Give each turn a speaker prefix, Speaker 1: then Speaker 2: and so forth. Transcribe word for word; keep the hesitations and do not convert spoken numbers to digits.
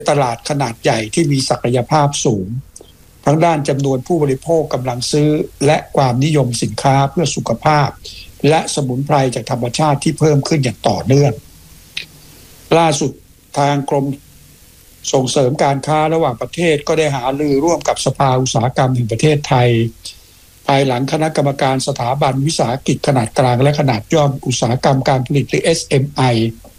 Speaker 1: ตลาดขนาดใหญ่ที่มีศักยภาพสูงทั้งด้านจำนวนผู้บริโภคกำลังซื้อและความนิยมสินค้าเพื่อสุขภาพและสมุนไพรจากธรรมชาติที่เพิ่มขึ้นอย่างต่อเนื่องล่าสุดทางกรมส่งเสริมการค้าระหว่างประเทศก็ได้หารือร่วมกับสภาอุตสาหกรรมแห่งประเทศไทยภายหลังคณะกรรมการสถาบันวิสาหกิจขนาดกลางและขนาดย่อมอุตสาหกรรมการผลิตหรือ เอส เอ็ม ไอ